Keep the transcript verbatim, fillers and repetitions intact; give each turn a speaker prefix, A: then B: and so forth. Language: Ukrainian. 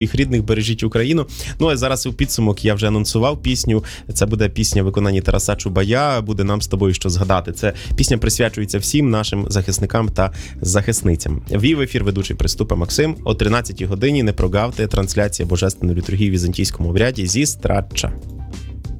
A: їх рідних, бережіть Україну. Ну, а зараз у підсумок я вже анонсував пісню. Це буде пісня в виконанні Тараса Чубая, буде нам з тобою що згадати. Це пісня присвячується всім нашим захисникам та захисницям. Вів ефір ведучий Приступа Максим. О тринадцятій годині не прогавте трансляція Божественної літургії в візантійському обряді зі Страча.